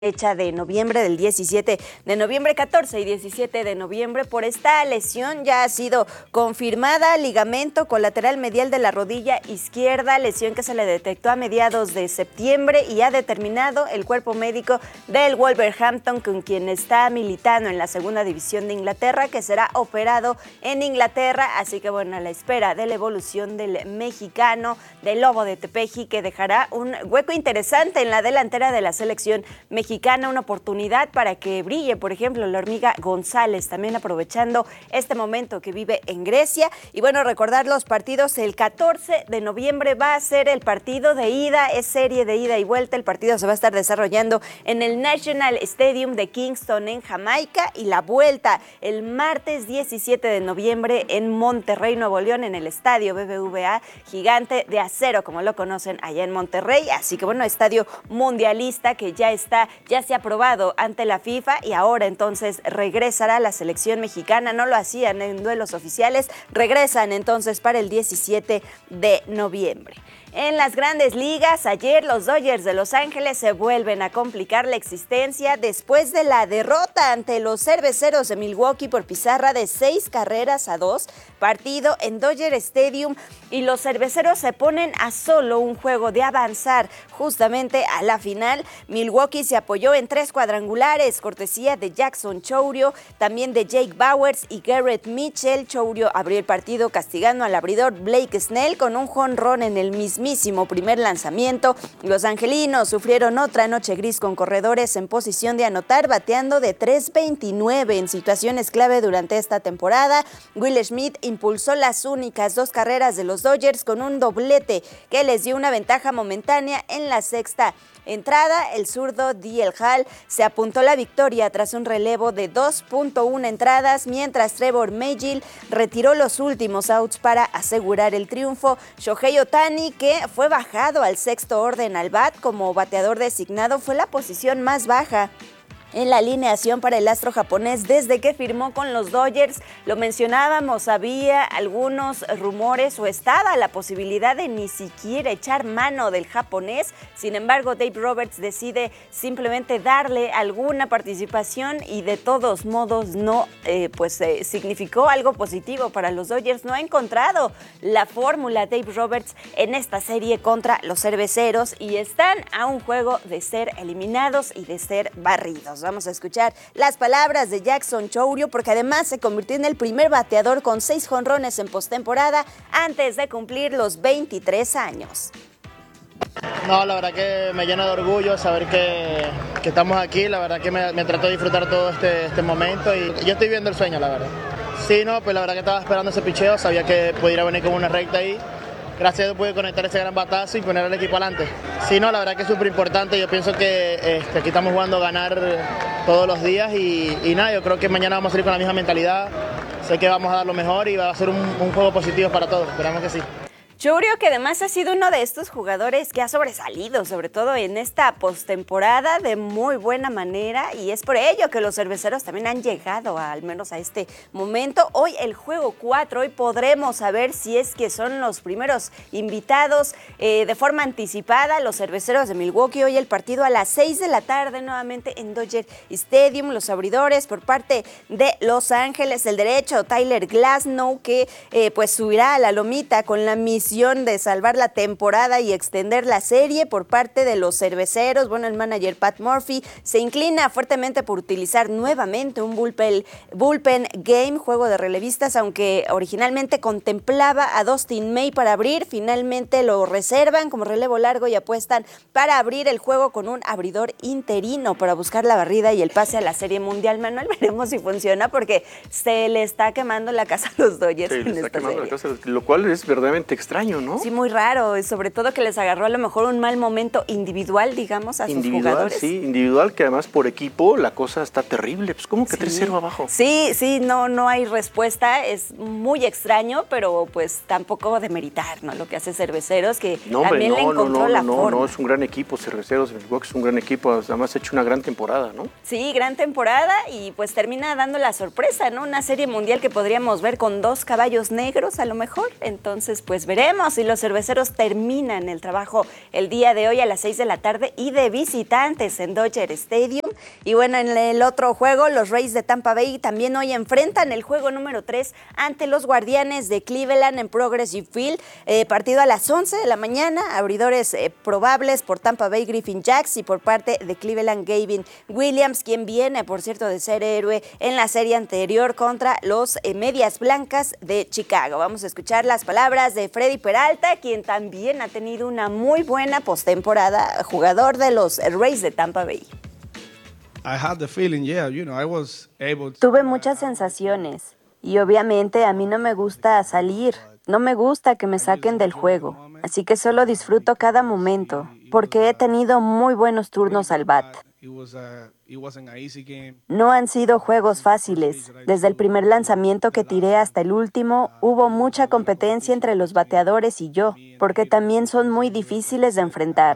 fecha de noviembre, del 17 de noviembre, 14 y 17 de noviembre. Por esta lesión ya ha sido confirmada, ligamento colateral medial de la rodilla izquierda, lesión que se le detectó a mediados de septiembre y ha determinado el cuerpo médico del Wolverhampton, con quien está militando en la segunda división de Inglaterra, que será operado en Inglaterra. Así que bueno, a la espera de la evolución del mexicano, del Lobo de Tepeji, que dejará un hueco interesante en la delantera de la selección mexicana, una oportunidad para que brille, por ejemplo, la Hormiga González, también aprovechando este momento que vive en Grecia. Y bueno, recordar los partidos: el 14 de noviembre va a ser el partido de ida, es serie de ida y vuelta. El partido se va a estar desarrollando en el National Stadium de Kingston, en Jamaica, y la vuelta el martes 17 de noviembre en Monterrey, Nuevo León, en el estadio BBVA, Gigante de Acero, como lo conocen allá en Monterrey. Así que bueno, estadio mundialista que ya se ha aprobado ante la FIFA, y ahora entonces regresará la selección mexicana. No lo hacían en duelos oficiales, regresan entonces para el 17 de noviembre. En las grandes ligas, ayer los Dodgers de Los Ángeles se vuelven a complicar la existencia después de la derrota ante los Cerveceros de Milwaukee por pizarra de 6-2, partido en Dodger Stadium, y los Cerveceros se ponen a solo un juego de avanzar justamente a la final. Milwaukee se apoyó en 3 cuadrangulares, cortesía de Jackson Chourio, también de Jake Bauers y Garrett Mitchell. Chourio abrió el partido castigando al abridor Blake Snell con un jonrón en el mismísimo primer lanzamiento. Los angelinos sufrieron otra noche gris con corredores en posición de anotar, bateando de 3.29 en situaciones clave durante esta temporada. Will Smith impulsó las únicas 2 carreras de los Dodgers con un doblete que les dio una ventaja momentánea en la sexta entrada. El zurdo D.L. Hall se apuntó la victoria tras un relevo de 2.1 entradas, mientras Trevor Megill retiró los últimos outs para asegurar el triunfo. Shohei Ohtani, que fue bajado al sexto orden al bat como bateador designado, fue la posición más baja en la alineación para el astro japonés desde que firmó con los Dodgers. Lo mencionábamos, había algunos rumores o estaba la posibilidad de ni siquiera echar mano del japonés. Sin embargo, Dave Roberts decide simplemente darle alguna participación, y de todos modos no significó algo positivo para los Dodgers. No ha encontrado la fórmula Dave Roberts en esta serie contra los Cerveceros, y están a un juego de ser eliminados y de ser barridos. Vamos a escuchar las palabras de Jackson Chourio, porque además se convirtió en el primer bateador con 6 jonrones en postemporada antes de cumplir los 23 años. No, la verdad que me llena de orgullo saber que estamos aquí. La verdad que me trató de disfrutar todo este momento, y yo estoy viendo el sueño, la verdad. Sí, no, pues la verdad que estaba esperando ese picheo, sabía que pudiera venir con una recta ahí. Gracias a Dios pude conectar ese gran batazo y poner al equipo adelante. Sí, no, la verdad que es súper importante. Yo pienso que aquí estamos jugando a ganar todos los días, y nada, yo creo que mañana vamos a salir con la misma mentalidad. Sé que vamos a dar lo mejor y va a ser un juego positivo para todos. Esperamos que sí. Chourio, que además ha sido uno de estos jugadores que ha sobresalido, sobre todo en esta postemporada, de muy buena manera, y es por ello que los Cerveceros también han llegado al menos a este momento. Hoy el juego 4, hoy podremos saber si es que son los primeros invitados de forma anticipada. Los Cerveceros de Milwaukee, hoy el partido a las 6 de la tarde, nuevamente en Dodger Stadium. Los abridores por parte de Los Ángeles, el derecho Tyler Glasnow, que subirá a la lomita con la misión de salvar la temporada y extender la serie. Por parte de los Cerveceros, bueno, el manager Pat Murphy se inclina fuertemente por utilizar nuevamente un bullpen game, juego de relevistas, aunque originalmente contemplaba a Dustin May para abrir. Finalmente lo reservan como relevo largo y apuestan para abrir el juego con un abridor interino para buscar la barrida y el pase a la Serie Mundial. Manuel, veremos si funciona, porque se le está quemando la casa a los Dodgers. Sí, le está quemando la casa, lo cual es verdaderamente extraño, ¿no? Sí, muy raro, y sobre todo que les agarró a lo mejor un mal momento individual, digamos, a sus jugadores. Sí, individual, que además por equipo la cosa está terrible. Pues ¿cómo que 3-0 abajo? Sí, no hay respuesta, es muy extraño, pero pues tampoco demeritar, ¿no? Lo que hace Cerveceros, que también le encontró la forma. No, es un gran equipo, Cerveceros, Milwaukee es un gran equipo, además ha hecho una gran temporada, ¿no? Sí, gran temporada, y pues termina dando la sorpresa, ¿no? Una serie mundial que podríamos ver con 2 caballos negros a lo mejor. Entonces pues veremos veremos si los cerveceros terminan el trabajo el día de hoy a las 6 de la tarde y de visitantes en Dodger Stadium. Y bueno, en el otro juego, los Rays de Tampa Bay también hoy enfrentan el juego número 3 ante los Guardianes de Cleveland en Progressive Field. Partido a las 11 de la mañana, abridores probables por Tampa Bay, Griffin Jax, y por parte de Cleveland, Gavin Williams, quien viene, por cierto, de ser héroe en la serie anterior contra los Medias Blancas de Chicago. Vamos a escuchar las palabras de Freddy Peralta, quien también ha tenido una muy buena postemporada, jugador de los Rays de Tampa Bay. Tuve muchas sensaciones y obviamente a mí no me gusta salir, no me gusta que me saquen del juego, así que solo disfruto cada momento porque he tenido muy buenos turnos al bat. No han sido juegos fáciles. Desde el primer lanzamiento que tiré hasta el último, hubo mucha competencia entre los bateadores y yo, porque también son muy difíciles de enfrentar.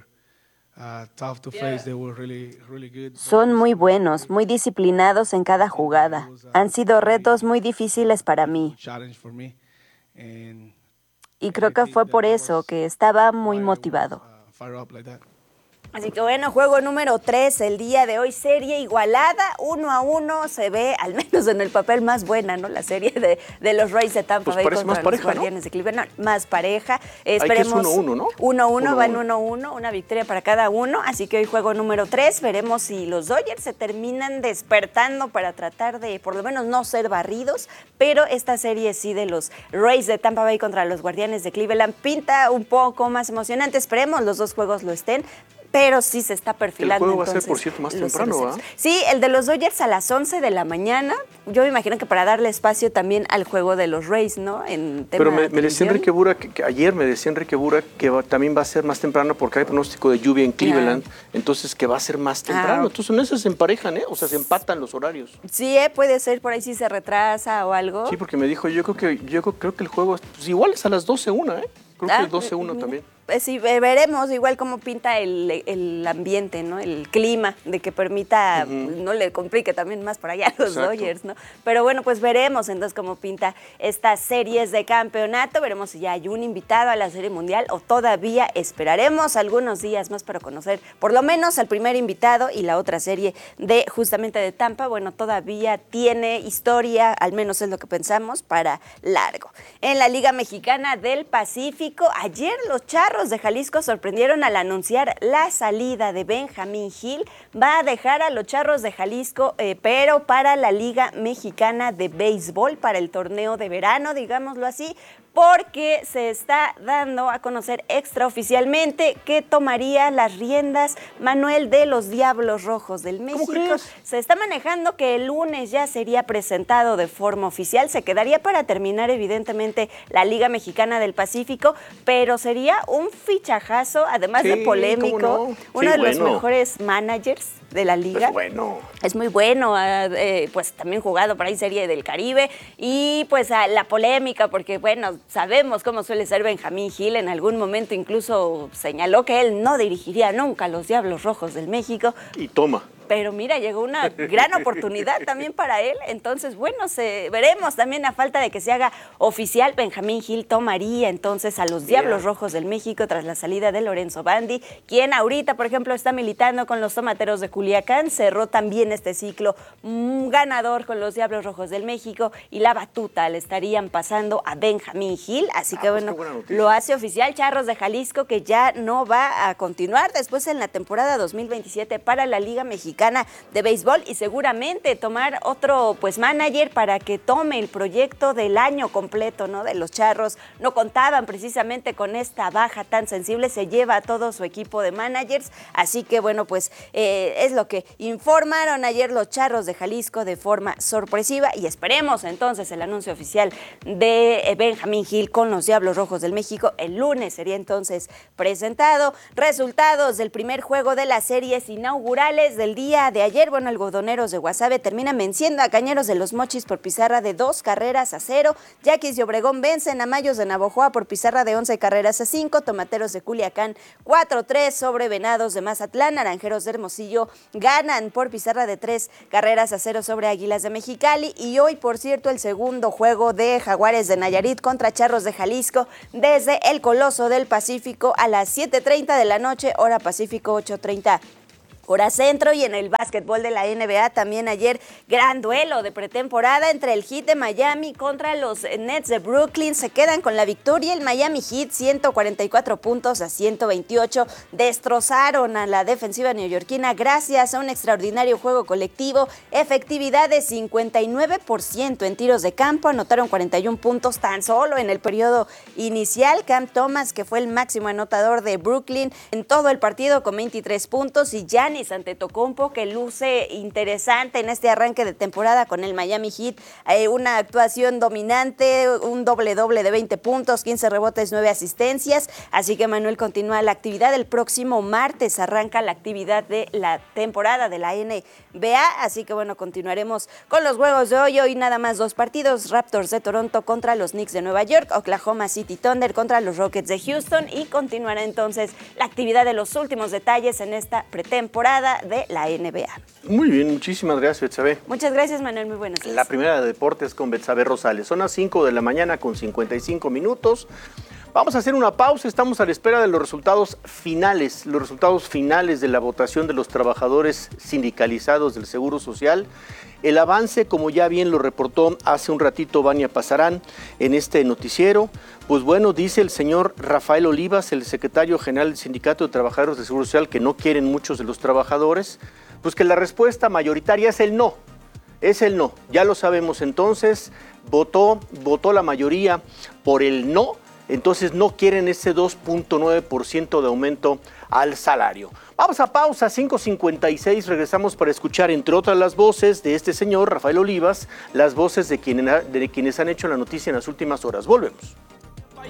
Son muy buenos, muy disciplinados en cada jugada. Han sido retos muy difíciles para mí. Y creo que fue por eso que estaba muy motivado. Así que bueno, juego número 3 el día de hoy, serie igualada, 1-1, se ve, al menos en el papel, más buena, ¿no? La serie de los Rays de Tampa Bay contra los Guardianes de Cleveland, más pareja. Esperemos. Hay que es 1-1, ¿no? 1-1, van 1-1, una victoria para cada uno, así que hoy juego número 3, veremos si los Dodgers se terminan despertando para tratar de, por lo menos, no ser barridos, pero esta serie sí de los Rays de Tampa Bay contra los Guardianes de Cleveland pinta un poco más emocionante, esperemos los dos juegos lo estén, pero sí se está perfilando. El juego va a ser, por cierto, más temprano, ¿verdad? Sí, el de los Dodgers a las 11 de la mañana. Yo me imagino que para darle espacio también al juego de los Rays, ¿no? Pero me decía Enrique Bura, que ayer me decía Enrique Bura que también va a ser más temprano porque hay pronóstico de lluvia en Cleveland, entonces que va a ser más temprano. Entonces en esas se emparejan, o sea, se empatan los horarios. Sí, puede ser por ahí si se retrasa o algo. Sí, porque me dijo, yo creo que el juego pues, igual es a las 12:01, Creo que es 12:01 también. Sí, veremos igual cómo pinta el ambiente, ¿no? El clima, de que permita, no le complique también más para allá a los Dodgers, ¿no? Pero bueno, pues veremos entonces cómo pinta estas series de campeonato, veremos si ya hay un invitado a la Serie Mundial o todavía esperaremos algunos días más para conocer por lo menos al primer invitado, y la otra serie justamente de Tampa, bueno, todavía tiene historia, al menos es lo que pensamos, para largo. En la Liga Mexicana del Pacífico, ayer los Charros de Jalisco sorprendieron al anunciar la salida de Benjamín Gil. Va a dejar a los Charros de Jalisco, pero para la Liga Mexicana de Béisbol, para el torneo de verano, digámoslo así, porque se está dando a conocer extraoficialmente que tomaría las riendas Manuel de los Diablos Rojos del México. Se está manejando que el lunes ya sería presentado de forma oficial, se quedaría para terminar evidentemente la Liga Mexicana del Pacífico, pero sería un fichajazo, además de polémico, uno de los mejores managers de la liga. Es muy bueno, pues también jugado por ahí Serie del Caribe, y pues la polémica, porque bueno, sabemos cómo suele ser Benjamín Gil, en algún momento incluso señaló que él no dirigiría nunca a los Diablos Rojos del México. Y toma. Pero mira, llegó una gran oportunidad también para él. Entonces, bueno, veremos también, a falta de que se haga oficial, Benjamín Gil tomaría entonces a los Diablos Rojos del México tras la salida de Lorenzo Bandi, quien ahorita, por ejemplo, está militando con los Tomateros de Culiacán. Cerró también este ciclo ganador con los Diablos Rojos del México, y la batuta le estarían pasando a Benjamín Gil. Así que bueno, lo hace oficial Charros de Jalisco, que ya no va a continuar después en la temporada 2027 para la Liga Mexicana de Béisbol, y seguramente tomar otro manager para que tome el proyecto del año completo, ¿no? De los Charros. No contaban precisamente con esta baja tan sensible, se lleva a todo su equipo de managers, así que bueno, pues es lo que informaron ayer los Charros de Jalisco de forma sorpresiva, y esperemos entonces el anuncio oficial de Benjamín Gil con los Diablos Rojos del México. El lunes sería entonces presentado. Resultados del primer juego de las series inaugurales del día día de ayer, bueno, algodoneros de Guasave terminan venciendo a Cañeros de los Mochis por pizarra de 2-0. Yaquis de Obregón vencen a Mayos de Navojoa por pizarra de 11-5. Tomateros de Culiacán 4-3 sobre Venados de Mazatlán. Naranjeros de Hermosillo ganan por pizarra de 3-0 sobre Águilas de Mexicali. Y hoy, por cierto, el segundo juego de Jaguares de Nayarit contra Charros de Jalisco desde el Coloso del Pacífico a las 7:30 de la noche, hora Pacífico, 8:30 hora centro. Y en el básquetbol de la NBA también ayer gran duelo de pretemporada entre el Heat de Miami contra los Nets de Brooklyn. Se quedan con la victoria. El Miami Heat 144-128 destrozaron a la defensiva neoyorquina gracias a un extraordinario juego colectivo, efectividad de 59% en tiros de campo, anotaron 41 puntos tan solo en el periodo inicial. Cam Thomas, que fue el máximo anotador de Brooklyn en todo el partido con 23 puntos, y Giannis Antetokounmpo, que luce interesante en este arranque de temporada con el Miami Heat, una actuación dominante, un doble-doble de 20 puntos, 15 rebotes, 9 asistencias, así que Manuel continúa la actividad. El próximo martes arranca la actividad de la temporada de la NBA, así que bueno, continuaremos con los juegos de hoy nada más 2 partidos, Raptors de Toronto contra los Knicks de Nueva York, Oklahoma City Thunder contra los Rockets de Houston, y continuará entonces la actividad de los últimos detalles en esta pretemporada de la NBA. Muy bien, muchísimas gracias, Betsabe. Muchas gracias, Manuel, muy buenos días. La primera de deportes con Betsabe Rosales. Son las 5 de la mañana con 55 minutos. Vamos a hacer una pausa, estamos a la espera de los resultados finales de la votación de los trabajadores sindicalizados del Seguro Social. El avance, como ya bien lo reportó hace un ratito Vania Pasarán en este noticiero, pues bueno, dice el señor Rafael Olivas, el secretario general del Sindicato de Trabajadores del Seguro Social, que no quieren muchos de los trabajadores, pues que la respuesta mayoritaria es el no. Es el no, ya lo sabemos. Entonces, votó la mayoría por el no. Entonces no quieren ese 2.9% de aumento al salario. Vamos a pausa, 5:56, regresamos para escuchar, entre otras las voces de este señor, Rafael Olivas, las voces de quienes han hecho la noticia en las últimas horas. Volvemos.